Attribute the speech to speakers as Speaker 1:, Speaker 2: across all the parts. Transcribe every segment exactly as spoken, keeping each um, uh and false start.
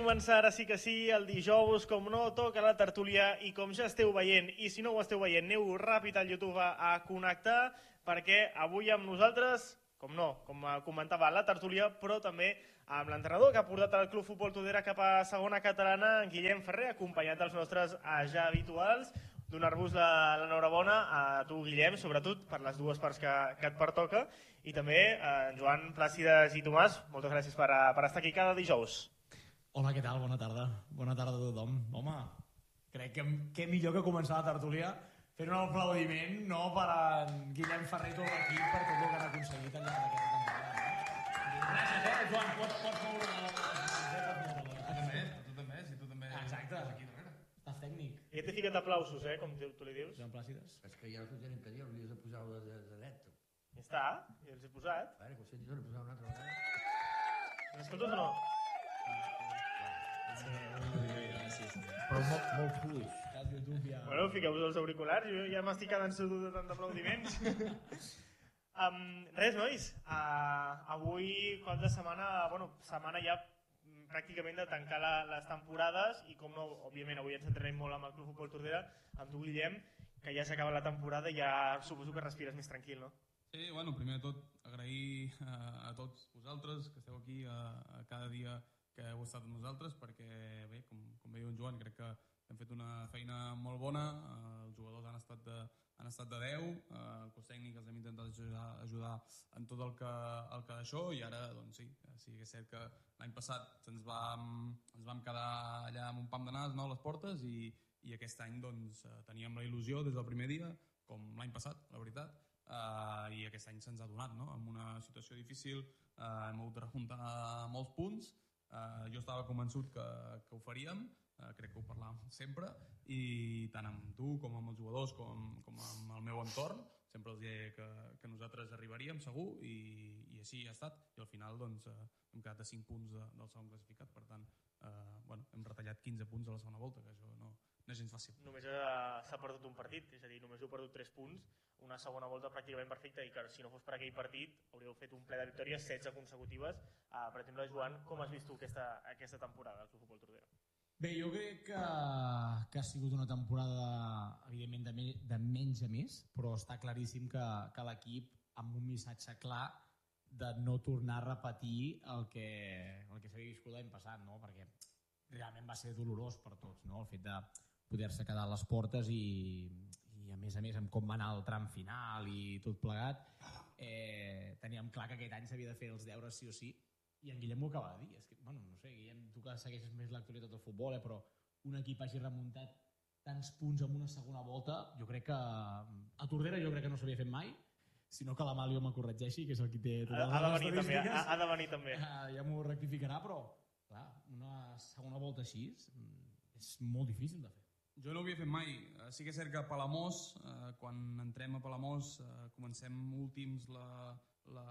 Speaker 1: començar ara sí que sí, el dijous, com no, toca la tertúlia i com ja esteu veient, i si no ho esteu veient, aneu ràpid al YouTube a connectar, perquè avui amb nosaltres, com no, com comentava la tertúlia, però també amb l'entrenador que ha portat el Club Futbol Tordera cap a segona catalana, en Guillem Ferrer, acompanyat dels nostres ja habituals. Donar-vos l'enhorabona a tu, Guillem, sobretot per les dues parts que, que et pertoca, i també a en Joan, Plàcides i Tomàs, moltes gràcies per, per estar aquí cada dijous.
Speaker 2: Hola, què tal? Bona tarda. Bona tarda a tothom. Home, crec que què millor que començar la tertúlia fent un aplaudiment, no, per a en Guillem Ferrer i tot l'equip per tot el que han aconseguit al llarg d'aquesta temporada. Gràcies, eh, Joan? Pots, pots moure la...
Speaker 3: Tu també, tu també, si tu també...
Speaker 2: Exacte. Estàs tècnic.
Speaker 1: I t'he ficat aplausos, eh, com tu li dius.
Speaker 2: Joan Plàcides.
Speaker 4: És que ja no tenim que dir, hauries de posar-ho de, de, de net.
Speaker 1: Ja està, ja els he posat.
Speaker 4: Vale, que ho senti, no posar una altra vegada.
Speaker 1: M'escoltes o no?
Speaker 4: Però molt, molt fluix.
Speaker 2: Cal YouTube ja...
Speaker 1: Bueno, fiqueu-vos els auriculars, jo ja m'estic quedant sedur de tant d'aplaudiments. um, res, nois, uh, avui, cap de setmana, bueno, setmana ja pràcticament de tancar la, les temporades i com no, òbviament avui ens entrenem molt amb el Club Futbol Tordera, amb tu, Guillem, que ja s'acaba la temporada i ja suposo que respires més tranquil, no?
Speaker 3: Sí, bueno, primer de tot agrair a, a tots vosaltres que esteu aquí a, a cada dia que heu estat amb nosaltres, perquè bé, com, com bé diu en Joan, crec que hem fet una feina molt bona, els jugadors han estat de, han estat de deu, el cos tècnic els hem intentat ajudar, ajudar en tot el que, el que això, i ara doncs sí, sí que és cert que l'any passat ens vam, ens vam quedar allà amb un pam de nas, no, a les portes, i, i aquest any doncs teníem la il·lusió des del primer dia, com l'any passat, la veritat, uh, i aquest any se'ns ha donat, no? En una situació difícil, uh, hem hagut de remuntar molts punts. Uh, jo estava convençut que, que ho faríem, uh, crec que ho parlàvem sempre, i tant amb tu com amb els jugadors com, com amb el meu entorn sempre els deia que, que nosaltres arribaríem segur, i, i així ha estat, i al final doncs, uh, hem quedat a cinc punts de, del segon classificat, per tant uh, bueno, hem retallat quinze punts a la segona volta, que això no, no és gens fàcil.
Speaker 1: Només uh, s'ha perdut un partit, és a dir, només heu perdut tres punts, una segona volta pràcticament perfecta, i que si no fos per aquell partit hauríeu fet un ple de victòries, setze consecutives. Uh, per exemple, Joan, com has vist tu aquesta, aquesta temporada del Club Futbol Tordera?
Speaker 2: Bé, jo crec que, que ha sigut una temporada evidentment de, me, de menys a més, però està claríssim que, que l'equip amb un missatge clar de no tornar a repetir el que, el que s'havia viscut l'any passat, no? Perquè realment va ser dolorós per tots, no? El fet de poder-se quedar a les portes i, i a més a més amb com va anar el tram final i tot plegat, eh, teníem clar que aquest any s'havia de fer els deures sí o sí, i en Guillem ho acaba de dir. És que, bueno, no sé, Guillem, tu que segueixes més l'actualitat del futbol, eh, però un equip hagi remuntat tants punts en una segona volta, jo crec que a Tordera jo crec que no s'havia fet mai, sinó que la Malio me corregeixi, que és el qui té totes
Speaker 1: ha, ha
Speaker 2: les estadístiques.
Speaker 1: Ha, ha de venir també.
Speaker 2: Uh, ja m'ho rectificarà, però clar, una segona volta així és molt difícil de fer.
Speaker 3: Jo no ho havia fet mai. Sí que és cert que a Palamós, eh, quan entrem a Palamós, eh, comencem últims la, la,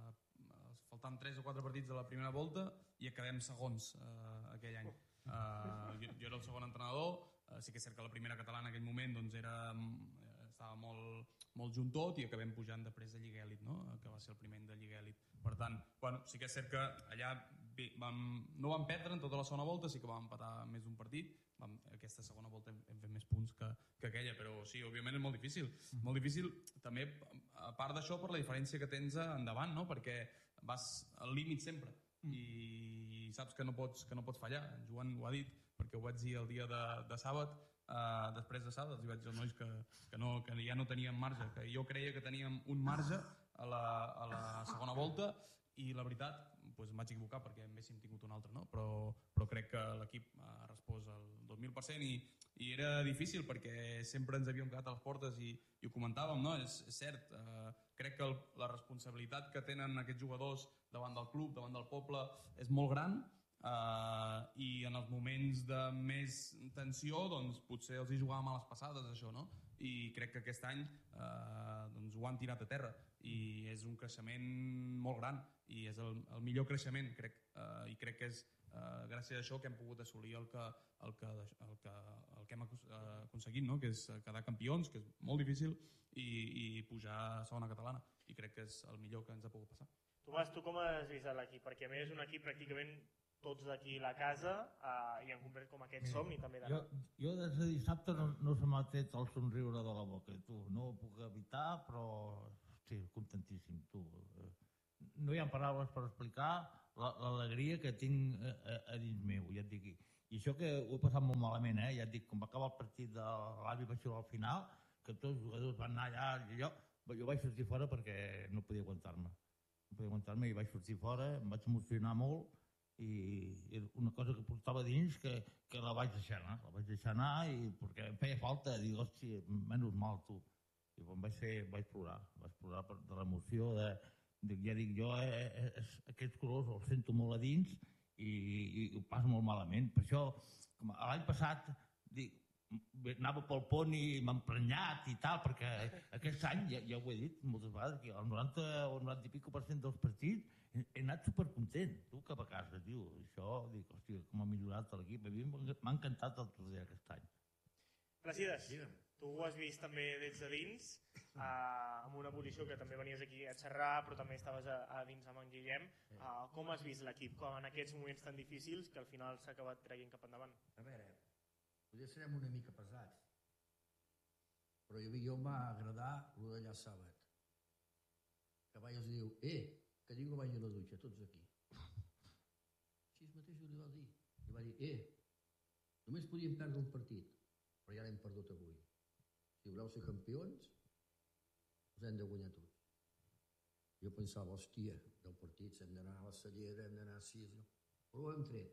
Speaker 3: faltant tres o quatre partits de la primera volta i acabem segons eh, aquell any. Eh, jo, jo era el segon entrenador, eh, sí que és cert que la primera catalana en aquell moment doncs, era, estava molt, molt junt tot, i acabem pujant després de Lliga Elit, no? Que va ser el primer any de Lliga Elit. Per tant, bueno, sí que és cert que allà vam, no vam perdre en tota la segona volta, sí que vam empatar més d'un partit, vam, aquesta segona volta hem, hem fet més punts que, que aquella, però sí, òbviament és molt difícil. Mm. Molt difícil també, a part d'això, per la diferència que tens endavant, no? Perquè vas al límit sempre, mm. i saps que no pots, que no pots fallar. En Joan ho ha dit, perquè ho vaig dir el dia de, de sàbat, uh, després de sàbat, els vaig dir als nois que, que, no, que ja no teníem marge, que jo creia que teníem un marge a la, a la segona volta, i la veritat, doncs em vaig equivocar perquè haguéssim tingut un altre, no? Però, però crec que l'equip ha respost al dos mil per cent, i, i era difícil perquè sempre ens havíem quedat a les portes i, i ho comentàvem, no? És, és cert, eh, crec que el, la responsabilitat que tenen aquests jugadors davant del club, davant del poble, és molt gran, eh, i en els moments de més tensió doncs potser els hi jugàvem a les passades, això, no? I crec que aquest any eh, doncs ho han tirat a terra, i és un creixement molt gran, i és el, el millor creixement, crec, eh, i crec que és eh, gràcies a això que hem pogut assolir el que, el que, el que, el que hem aconseguit, no? Que és quedar campions, que és molt difícil, i, i pujar a segona catalana, i crec que és el millor que ens ha pogut passar.
Speaker 1: Tomàs, tu com has vist l'equip? Perquè a més és un equip pràcticament tots d'aquí a la casa eh, i en concret com aquest somni també d'anar.
Speaker 5: Jo, jo des de dissabte no, no se m'ha tret el somriure de la boca, tu. No ho puc evitar, però sí, contentíssim, tu. No hi ha paraules per explicar l'alegria que tinc a, a, a dins meu, ja et dic. I això que ho he passat molt malament, eh? Ja et dic, com va acabar el partit de l'Avi Baixó al final, que tots els jugadors van anar allà, i jo, jo vaig sortir fora perquè no podia aguantar-me. No podia aguantar-me i vaig sortir fora, em vaig emocionar molt, i era una cosa que portava dins que, que la vaig deixar anar, la vaig deixar anar i perquè em feia falta, dic, hòstia, menys mal tu. I quan vaig fer, vaig plorar, vaig plorar per, de l'emoció, de, de, ja dic, jo eh, eh, aquests colors els sento molt a dins i, i, i ho passo molt malament. Per això, com l'any passat, dic, anava pel pont i m'ha emprenyat i tal, perquè aquest any, ja, ja ho he dit moltes vegades, que el noranta o noranta i pico per cent dels partits he, he anat supercontent, tu, cap a casa, tio. Això, dic, hòstia, com ha millorat l'equip. A mi m'ha encantat el torner aquest any.
Speaker 1: Placides, tu ho has vist també des de dins, eh, amb una posició que també venies aquí a xerrar, però també estaves a, a dins amb en Guillem. Eh, com has vist l'equip en aquests moments tan difícils que al final s'ha acabat traient cap endavant?
Speaker 4: A veure, potser serem una mica pesats, però jo, jo m'ha agradar el d'allà sàbat. Que vaig els diu, eh, que ningú vagi a la dutxa, tots aquí. Així mateix li va dir. I va dir, eh, només podíem perdre un partit, però ja l'hem perdut avui. Si voleu ser campions, us hem de guanyar tots. Jo pensava, hòstia, del partit, hem d'anar a la Cellera, hem d'anar a sis, però ho hem tret.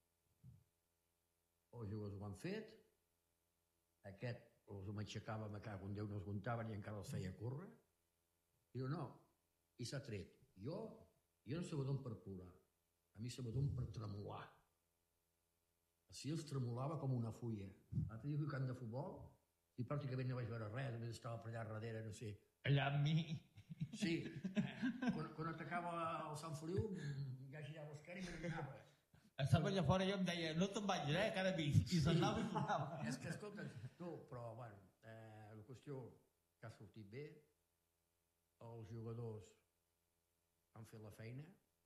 Speaker 4: Els jugadors ho han fet, aquest els ho m'aixecava, me cago en Déu, no es comptaven i encara els feia córrer, i no, no, i s'ha tret. Jo, jo no sé d'on per plorar, a mi sé d'on per tremolar. Així els tremolava com una fulla. L'altre dia que camp de futbol, i pràcticament no vaig veure res, només estava per allà darrere, no sé.
Speaker 5: Allà amb mi.
Speaker 4: Sí, quan, quan atacava el Sant Feliu, ja girava l'esquena i me n'anava.
Speaker 5: Estava allà fora i jo em deia, no te'n vagis, eh, que ara vist. I s'anava i tornava.
Speaker 4: És que, escolta, tu, però, bueno, eh, la qüestió que ha sortit bé, els jugadors han fet la feina,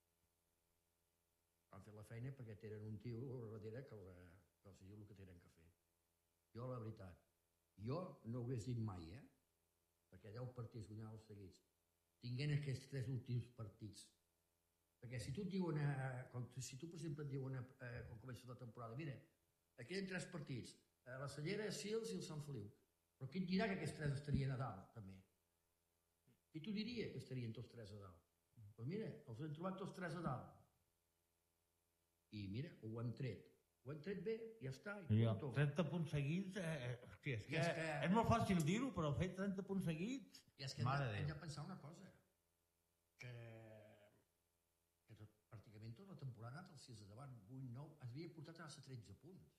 Speaker 4: han fet la feina perquè tenen un tio darrere que, la, que els diu el que tenen que fer. Jo, la veritat, jo no ho hagués dit mai, eh? Perquè deu partits guanyats seguits, tinguent aquests tres últims partits. Perquè si tu et diuen, eh, com, si tu per exemple et diuen, eh, quan comença la temporada, mira, aquí hi ha tres partits, eh, la Cellera, Sils i el Sant Feliu, però qui et dirà que aquests tres estarien a dalt, també? Qui t'ho diria que estarien tots tres a dalt? Doncs pues mira, els hem trobat tots tres a dalt. I mira, ho hem tret. Ho hem tret bé, ja està. I
Speaker 5: ja, trenta punts seguits, eh, hòstia, és, que és, que és molt fàcil dir-ho, però fer trenta punts seguits...
Speaker 4: I és que hem de, hem de pensar una cosa, que, que tot, pràcticament tota la temporada ha anat als sis de davant, vuit, nou, ens havia portat a tretze punts.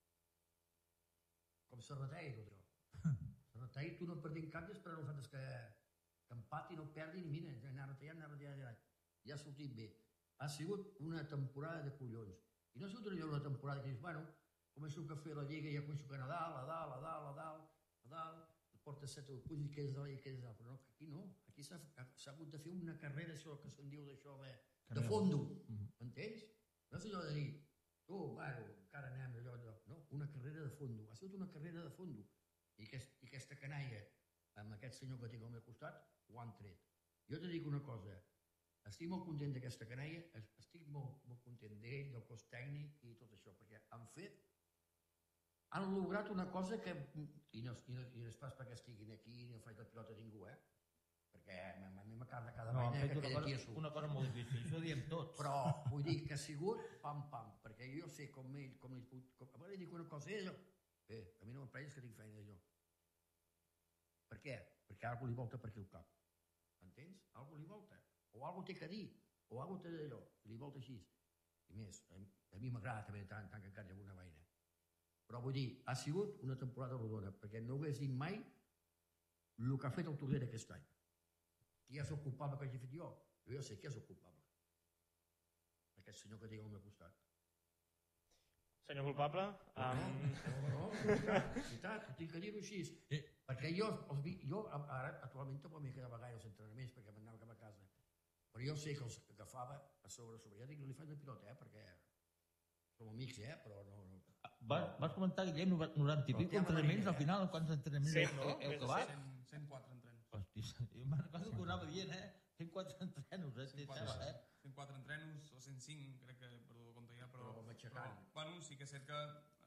Speaker 4: Com Serratei, tot això. Serratei, tu no perdent cap i esperant nosaltres que, que empatin o perdin, i mira, anar retallant, anar retallant, ja ha sortit bé. Ha sigut una temporada de collons. I no ha sigut una temporada que dius, bueno, començo a fer la lliga i ja començo a anar a dalt, a dalt, a dalt, a dalt, a dalt, porta set o punts i quedes dalt i quedes dalt. Però no, aquí no, aquí s'ha hagut de fer una carrera, això que se'n diu d'això, de, de fondo, m'entens? No és allò de dir, tu, bueno, encara anem allò, allò. No, una carrera de fondo, ha sigut una carrera de fondo. I, aquest, i aquesta canalla, amb aquest senyor que tinc al meu costat, ho han tret. Jo te dic una cosa, estic molt content d'aquesta canalla, estic molt, molt content d'ell, del cos tècnic i tot això, perquè han fet, han lograt una cosa que, i no, i no, i no és pas perquè estiguin aquí ni no faig la pilota a ningú, eh? Perquè a mi m'acarda cada
Speaker 5: no,
Speaker 4: feina que
Speaker 5: una,
Speaker 4: aquella
Speaker 5: cosa, una cosa molt difícil, això ho diem tots.
Speaker 4: Però vull dir que ha sigut pam pam, perquè jo sé com ell, com ell, com, a veure, dic una cosa, ell, eh, a mi no m'emprenyes que tinc feina jo. Per què? Perquè algú li volta per aquí el cap. Entens? Algú li volta. O algú té que dir, o algú té d'allò, li volta així. I més, a, a mi m'agrada també tant, tant que encara hi ha alguna vaina. Però vull dir, ha sigut una temporada rodona, perquè no hagués dit mai el que ha fet el Tordera aquest any. Qui és el culpable que hagi fet jo? Jo ja sé qui és el culpable. Aquest senyor que tinc al meu costat.
Speaker 1: Senyor culpable?
Speaker 4: No, um... no, no, no, veritat, veritat, ho tinc que dir-ho així. Eh. Perquè jo, els vi, jo ara actualment tampoc m'hi quedava gaire els entrenaments perquè m'anava cap a casa. Però jo sé que els agafava a sobre, a sobre. Ja dic, no li faig de pilota, eh? Perquè amics, eh? Però no... no.
Speaker 5: Vas, vas comentar, Guillem, noranta i pico entrenaments, al final, quants entrenaments
Speaker 1: Cent, no?
Speaker 5: heu
Speaker 1: Més de
Speaker 5: acabat?
Speaker 1: cent.
Speaker 3: cent quatre entrenos.
Speaker 5: Hòstia, jo me'n recordo que ho anava dient, eh? cent quatre entrenos, eh?
Speaker 3: cent quatre,
Speaker 5: Estava, eh?
Speaker 3: cent quatre entrenos, o cent cinc, crec que he perdut el compte ja, però...
Speaker 4: Però matxacant.
Speaker 3: Però, bueno, sí que és cert que